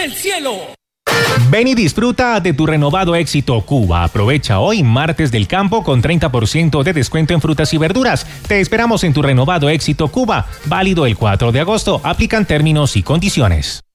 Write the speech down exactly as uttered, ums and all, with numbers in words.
del cielo. Ven y disfruta de tu renovado Éxito Cuba. Aprovecha hoy martes del campo con treinta por ciento de descuento en frutas y verduras. Te esperamos en tu renovado Éxito Cuba, válido el cuatro de agosto. Aplican términos y condiciones.